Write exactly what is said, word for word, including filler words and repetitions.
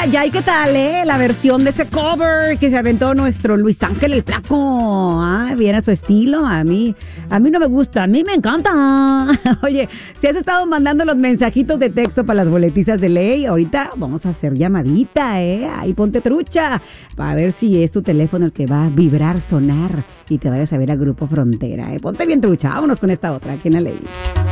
ay, ay, ¿qué tal, eh? La versión de ese cover que se aventó nuestro Luis Ángel el Flaco. Ah, bien a su estilo. A mí, a mí no me gusta, a mí me encanta. Oye, si has estado mandando los mensajitos de texto para las boletizas de ley, ahorita vamos a hacer llamadita, ¿eh? Ahí ponte trucha para ver si es tu teléfono el que va a vibrar, sonar y te vayas a ver a Grupo Frontera, ¿eh? Ponte bien trucha, vámonos con esta otra aquí en la ley.